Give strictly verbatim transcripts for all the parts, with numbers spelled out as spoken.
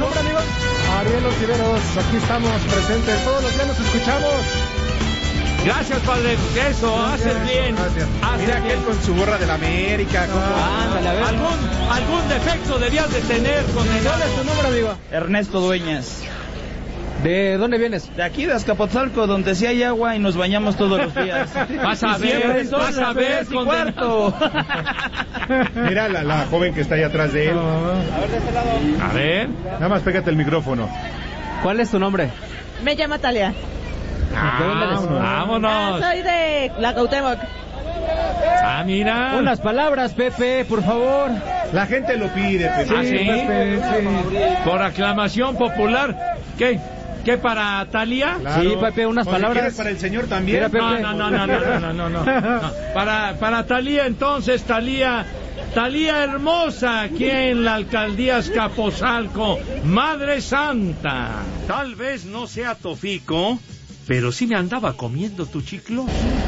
nombre, amigo? Ariel Ontiveros, aquí estamos presentes, todos los días nos escuchamos. Gracias, padre, eso, haces bien. Gracias. Haces Mira bien. aquel con su gorra de la América. Ah, ándale, a ver. ¿Algún, algún defecto debías de tener con el... ¿Cuál es tu nombre, amigo? Ernesto Dueñas. ¿De dónde vienes? De aquí de Azcapotzalco, donde sí hay agua y nos bañamos todos los días. Vas a ver, vas a ver, con cuarto. Mira la, la joven que está ahí atrás de él. A ver, de este lado. A ver. Nada más pégate el micrófono. ¿Cuál es tu nombre? Me llamo Talia. ¿De dónde eres? Vámonos. Ah, soy de la Cuauhtémoc. Ah, mira. Unas palabras, Pepe, por favor. La gente lo pide, Pepe. Ah, ¿sí? Pepe, sí. Por aclamación popular. ¿Qué? ¿Qué para Talia? Claro. Sí, Pepe, unas O si palabras. quieres para el señor también. Mira, Pepe. No, no, no, no, no, no, no, no, no. Para, para Talía, entonces, Talía, Talía hermosa, aquí en la alcaldía Azcapotzalco, Madre Santa. Tal vez no sea Tofico, pero sí me andaba comiendo tu chiclo.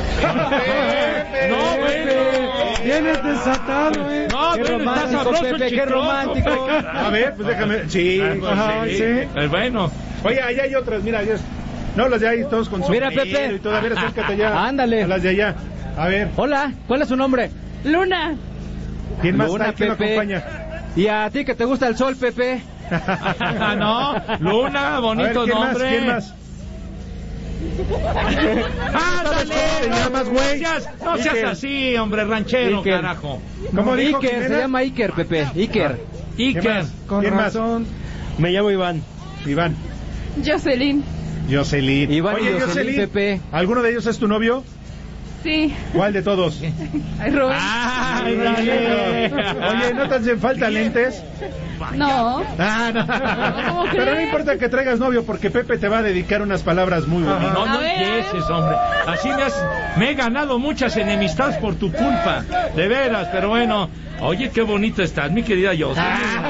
No, bueno. Vienes desatado, eh. No, qué bueno, está romántico, sabroso el Pepe, qué chicloso. romántico. A ver, pues déjame. Sí, Ah, pues, ajá, sí. sí. Pues bueno. Oye, allá hay otras, mira, Dios. No, las de ahí todos con Mira, sombrero Pepe. y todo. A ver, acércate allá. Ándale. A las de allá. A ver, Hola, ¿cuál es su nombre? Luna. ¿quién más Luna, está? ¿Quién lo Pepe. acompaña? Y a ti que te gusta el sol, Pepe. No, Luna, bonito A ver, ¿quién nombre. más? ¿Quién más? ¡Ándale! ¿Te llamas, güey? No seas, no seas Iker. así, hombre, ranchero, Iker. carajo. ¿Cómo dijo Iker, Jimena? se llama Iker, Pepe. Iker. ¿Quién Iker. más? ¿Quién más? Me llamo Iván. Iván. Jocelyn. Jocelyn. Iván y Oye, Jocelyn, Pepe. ¿alguno de ellos es tu novio? Sí. ¿Cuál de todos? Rubén. ¡Ay, dale! Oye, ¿no te hacen falta lentes? No. Ah, no. ¿Cómo Pero no crees? importa que traigas novio porque Pepe te va a dedicar unas palabras muy bonitas. No, no A ver. empieces, hombre. Así me has... Me he ganado muchas enemistades por tu culpa. De veras, pero bueno. Oye, qué bonito estás, mi querida Jocelyn.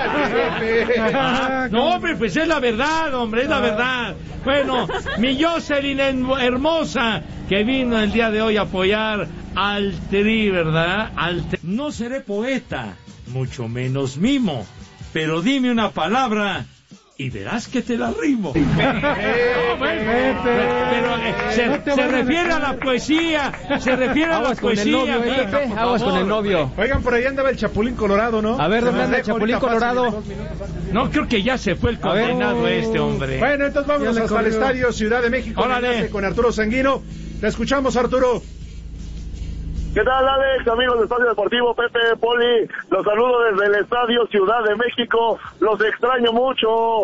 Ah, no, hombre, pues es la verdad, hombre, es la verdad. Bueno, mi Jocelyn en- hermosa, que vino el día de hoy a apoyar al Tri, ¿verdad? Al tri. No seré poeta, mucho menos mimo, pero dime una palabra y verás que te la rimo. No, bueno, pero eh, se, se refiere a la poesía, se refiere a la Aguas con el poesía. novio, eh, venga, Pepe. por Aguas con favor. el novio. Oigan, por ahí andaba el Chapulín Colorado, ¿no? A ver, Se ¿dónde los anda el dejo Chapulín ahorita fácil, Colorado? en dos minutos. No, creo que ya se fue el A ver. condenado este, hombre. Bueno, entonces vámonos Ya le hasta el corrió. estadio Ciudad de México. Órale. Enlace con Arturo Sanguino. Te escuchamos, Arturo. ¿Qué tal, Alex? Amigos del Estadio Deportivo, Pepe, Poli, los saludo desde el Estadio Ciudad de México, los extraño mucho.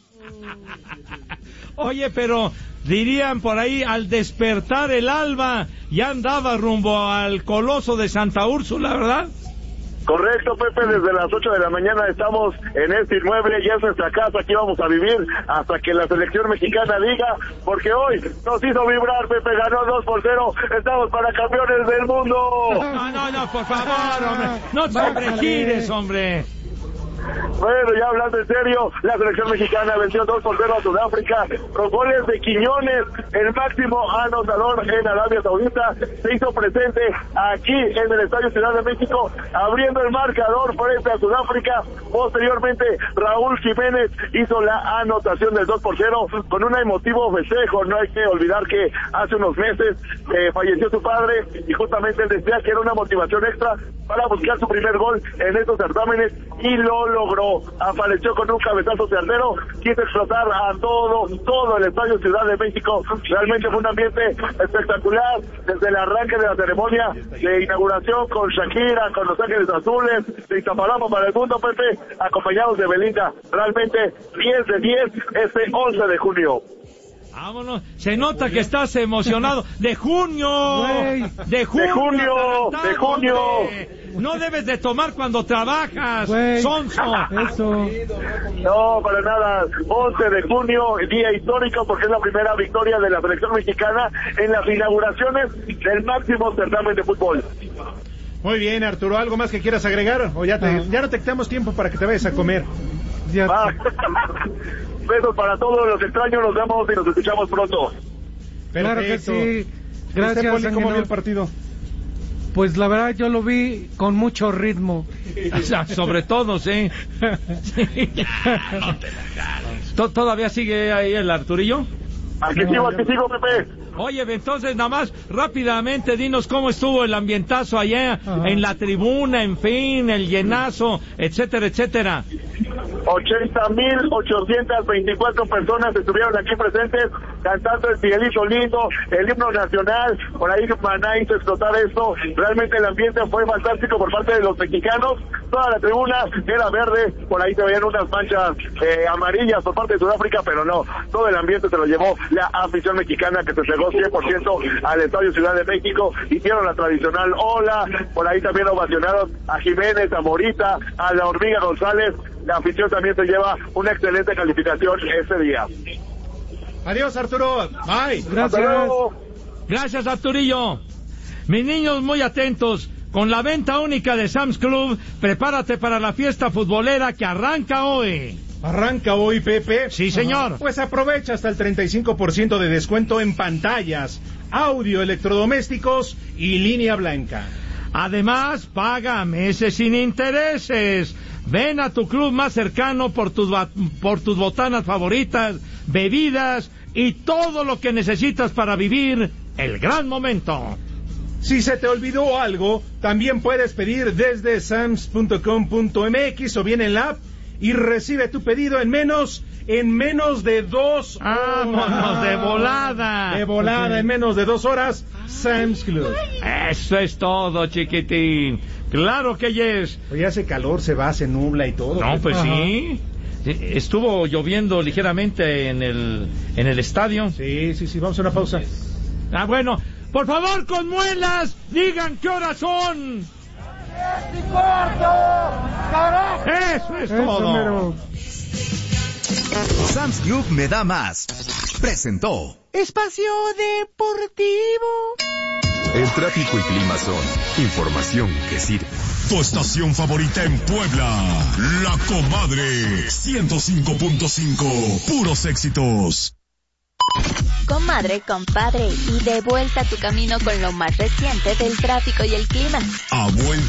Oye, pero dirían por ahí, al despertar el alba, ya andaba rumbo al Coloso de Santa Úrsula, ¿verdad? Correcto, Pepe, desde las ocho de la mañana estamos en este inmueble, ya es nuestra casa, aquí vamos a vivir hasta que la selección mexicana diga, porque hoy nos hizo vibrar, Pepe, ganó dos por cero, estamos para campeones del mundo. No, no, no, por favor, hombre, no te sobregires, hombre. Bueno, ya hablando en serio, la selección mexicana venció dos por cero a Sudáfrica con goles de Quiñones, el máximo anotador en Arabia Saudita, se hizo presente aquí en el Estadio Ciudad de México, abriendo el marcador frente a Sudáfrica. Posteriormente, Raúl Jiménez hizo la anotación del dos por cero con un emotivo festejo. No hay que olvidar que hace unos meses eh, falleció su padre y justamente él decía que era una motivación extra para buscar su primer gol en estos certámenes y lo logró. Apareció con un cabezazo certero, quiso explotar a todo, todo el Estadio Ciudad de México. Realmente fue un ambiente espectacular desde el arranque de la ceremonia de inauguración con Shakira, con Los Ángeles Azules, de Iztapalapa para el mundo, Pepe, acompañados de Belinda. Realmente diez de diez este once de junio. Vámonos, se nota que estás emocionado. ¡De junio! Güey. ¡De junio! De junio, adelantado, de junio. hombre. No debes de tomar cuando trabajas, Güey. sonso. Eso. No, para nada. once de junio, día histórico, porque es la primera victoria de la selección mexicana en las inauguraciones del máximo certamen de fútbol. Muy bien, Arturo. ¿Algo más que quieras agregar? O ya, te, No. ya no te quitamos tiempo para que te vayas a comer. Ya. Ah, besos para todos los extraños, nos vemos y nos escuchamos pronto. Claro que Perfecto. sí. Gracias, ¿Usted, Poli, cómo Ángelo. vio el partido? Pues la verdad yo lo vi con mucho ritmo. O sea, sobre todo, sí. Sí. Ya, no te la ganes. ¿Todavía sigue ahí el Arturillo? Aquí sigo, aquí sigo, Pepe. Oye, entonces nada más rápidamente dinos cómo estuvo el ambientazo allá. Ajá. En la tribuna, en fin, el llenazo, etcétera, etcétera. ochenta mil ochocientas veinticuatro personas estuvieron aquí presentes cantando el Miguelito Lindo, el himno nacional. Por ahí Maná hizo explotar esto. Realmente el ambiente fue fantástico por parte de los mexicanos. Toda la tribuna era verde, por ahí se veían unas manchas eh, amarillas por parte de Sudáfrica, pero no, todo el ambiente se lo llevó la afición mexicana, que se entregó cien por ciento al Estadio Ciudad de México. Hicieron la tradicional ola, por ahí también ovacionaron a Jiménez, a Morita, a la Hormiga González. La afición también se lleva una excelente calificación ese día. Adiós, Arturo. Bye. Gracias. Gracias, Arturillo. Mis niños, muy atentos. Con la venta única de Sam's Club, prepárate para la fiesta futbolera que arranca hoy. ¿Arranca hoy, Pepe? Sí, señor. Ajá. Pues aprovecha hasta el treinta y cinco por ciento de descuento en pantallas, audio, electrodomésticos y línea blanca. Además, paga meses sin intereses. Ven a tu club más cercano por tus, por tus botanas favoritas, bebidas y todo lo que necesitas para vivir el gran momento. Si se te olvidó algo, también puedes pedir desde sams punto com punto m x o bien en la app y recibe tu pedido en menos en menos de dos horas. ¡Vámonos de volada! De volada, okay. En menos de dos horas, Sam's Club. Eso es todo, chiquitín. Claro que yes. Hoy hace calor, se va, se nubla y todo. No, pues ajá. Sí. Estuvo lloviendo ligeramente en el en el estadio. Sí, sí, sí. Vamos a una pausa. Ah, bueno. Por favor, con muelas, digan qué horas son. Eso es todo. Sam's Club me da más. Presentó Espacio Deportivo. El tráfico y clima son información que sirve. Tu estación favorita en Puebla, La Comadre, ciento cinco punto cinco, puros éxitos. Comadre, compadre, y de vuelta a tu camino con lo más reciente del tráfico y el clima. A vuelta.